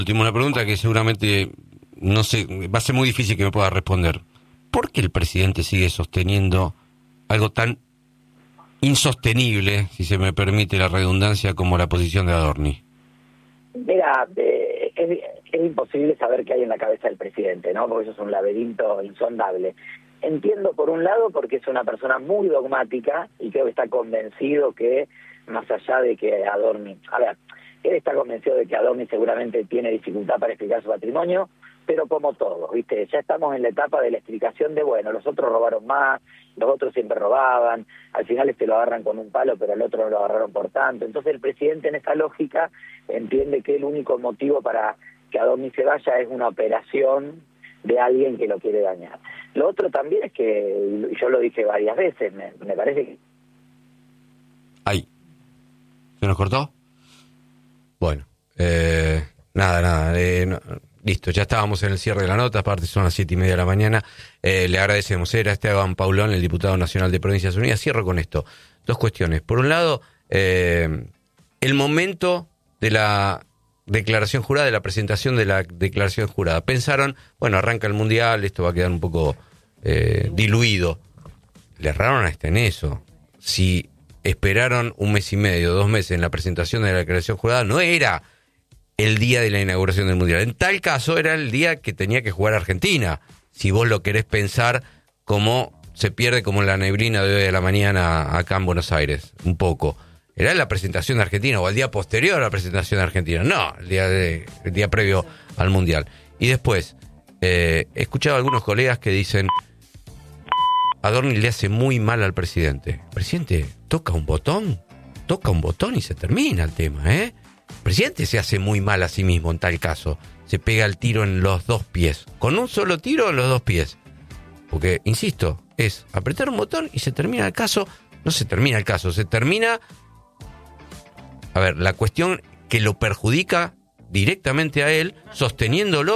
Última, una pregunta que seguramente no sé, va a ser muy difícil que me pueda responder. ¿Por qué el presidente sigue sosteniendo algo tan insostenible, si se me permite la redundancia, como la posición de Adorni? Mira, es imposible saber qué hay en la cabeza del presidente, ¿no? Porque eso es un laberinto insondable. Entiendo por un lado porque es una persona muy dogmática y creo que está convencido que, más allá de que Adorni... A ver, él está convencido de que Adorni seguramente tiene dificultad para explicar su patrimonio, pero como todos, ¿viste? Ya estamos en la etapa de la explicación de, bueno, los otros robaron más, los otros siempre robaban, al final lo agarran con un palo, pero al otro no lo agarraron por tanto. Entonces el presidente, en esa lógica, entiende que el único motivo para que Adorni se vaya es una operación de alguien que lo quiere dañar. Lo otro también es que, yo lo dije varias veces, me parece que... Ahí. ¿Se nos cortó? Bueno, nada, listo, ya estábamos en el cierre de la nota, aparte son las 7:30 de la mañana. Le agradecemos. Era Esteban Paulón, el diputado nacional de Provincias Unidas. Cierro con esto. Dos cuestiones. Por un lado, el momento de la declaración jurada, de la presentación de la declaración jurada. Pensaron, bueno, arranca el Mundial, esto va a quedar un poco diluido. Le erraron hasta en eso. Si esperaron 1 mes y medio, 2 meses en la presentación de la declaración jurada, no era el día de la inauguración del Mundial. En tal caso era el día que tenía que jugar Argentina. Si vos lo querés pensar como se pierde como la neblina de hoy de la mañana acá en Buenos Aires, un poco. Era la presentación de Argentina o el día posterior a la presentación de Argentina. No, el día previo al Mundial. Y después, he escuchado a algunos colegas que dicen: Adorni le hace muy mal al presidente. El presidente toca un botón y se termina el tema, ¿eh? El presidente se hace muy mal a sí mismo en tal caso. Se pega el tiro en los 2 pies. Con un solo tiro en los 2 pies. Porque, insisto, es apretar un botón y se termina el caso. No se termina el caso, se termina... A ver, la cuestión que lo perjudica directamente a él, sosteniéndolo.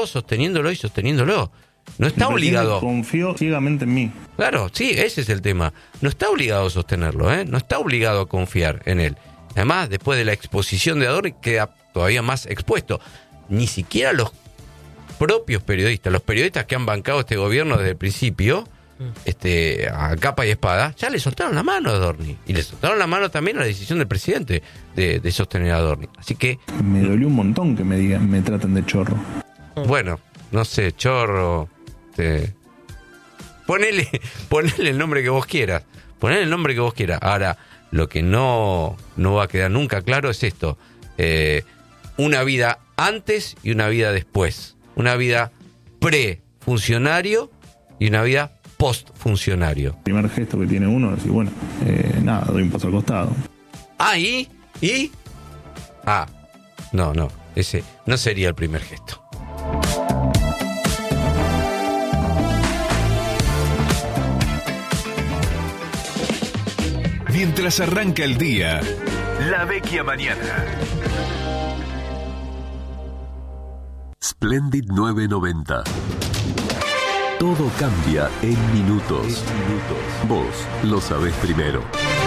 No está obligado. Confío ciegamente en mí. Claro, sí, ese es el tema. No está obligado a sostenerlo, ¿eh? No está obligado a confiar en él. Además, después de la exposición de Adorni, queda todavía más expuesto. Ni siquiera los propios periodistas, los periodistas que han bancado este gobierno desde el principio, a capa y espada, ya le soltaron la mano a Adorni. Y le soltaron la mano también a la decisión del presidente de sostener a Adorni. Así que... Me dolió un montón que me traten de chorro. Bueno, no sé, chorro... Ponele el nombre que vos quieras. Ahora, lo que no va a quedar nunca claro es esto. Una vida antes y una vida después. Una vida pre-funcionario y una vida post-funcionario. El primer gesto que tiene uno es decir, bueno, doy un paso al costado. ¿Y? No, ese no sería el primer gesto. Mientras arranca el día, La Vecchia Mañana. Splendid 990. Todo cambia en minutos. Vos lo sabés primero.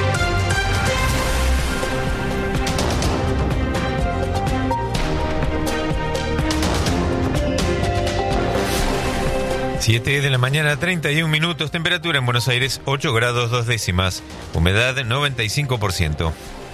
Siete de la mañana, 31 minutos, temperatura en Buenos Aires 8 grados 2 décimas, humedad 95%.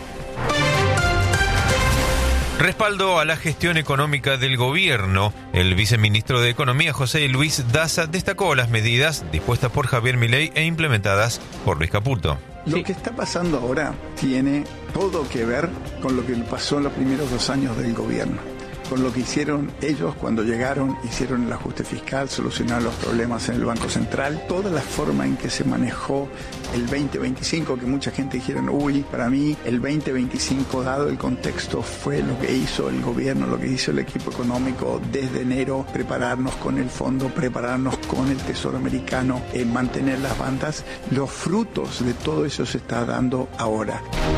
Respaldo a la gestión económica del gobierno. El viceministro de Economía, José Luis Daza, destacó las medidas dispuestas por Javier Milei e implementadas por Luis Caputo. Lo que está pasando ahora tiene todo que ver con lo que pasó en los primeros 2 años del gobierno. Con lo que hicieron ellos cuando llegaron, hicieron el ajuste fiscal, solucionaron los problemas en el Banco Central, toda la forma en que se manejó el 2025, que mucha gente dijeron, para mí el 2025, dado el contexto, fue lo que hizo el gobierno, lo que hizo el equipo económico desde enero, prepararnos con el fondo, prepararnos con el Tesoro americano, mantener las bandas. Los frutos de todo eso se está dando ahora.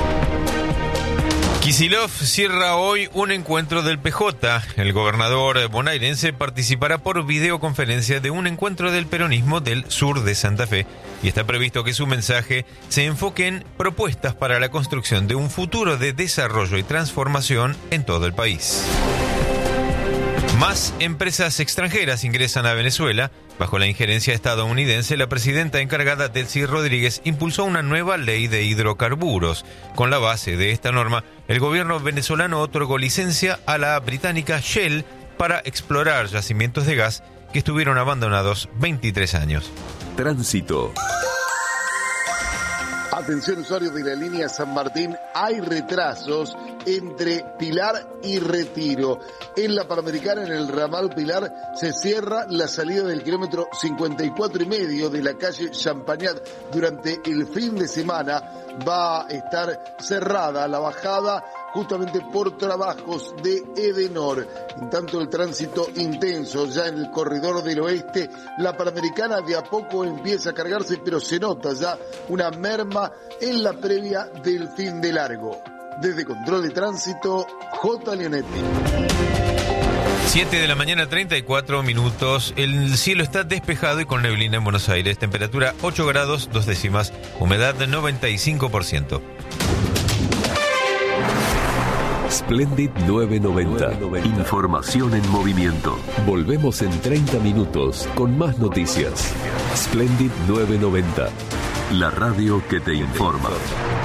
Kicillof cierra hoy un encuentro del PJ. El gobernador bonaerense participará por videoconferencia de un encuentro del peronismo del sur de Santa Fe y está previsto que su mensaje se enfoque en propuestas para la construcción de un futuro de desarrollo y transformación en todo el país. Más empresas extranjeras ingresan a Venezuela. Bajo la injerencia estadounidense, la presidenta encargada, Delcy Rodríguez, impulsó una nueva ley de hidrocarburos. Con la base de esta norma, el gobierno venezolano otorgó licencia a la británica Shell para explorar yacimientos de gas que estuvieron abandonados 23 años. Tránsito. Atención usuarios de la línea San Martín, hay retrasos entre Pilar y Retiro. En la Panamericana, en el ramal Pilar, se cierra la salida del kilómetro 54,5 de la calle Champagnat. Durante el fin de semana va a estar cerrada la bajada justamente por trabajos de Edenor. En tanto, el tránsito intenso ya en el corredor del oeste, la Panamericana de a poco empieza a cargarse, pero se nota ya una merma en la previa del fin de largo. Desde Control de Tránsito, J. Leonetti. 7 de la mañana, 34 minutos. El cielo está despejado y con neblina en Buenos Aires. Temperatura 8 grados, 2 décimas. Humedad de 95%. Splendid 990. Información en movimiento. Volvemos en 30 minutos con más noticias. Splendid 990. La radio que te informa.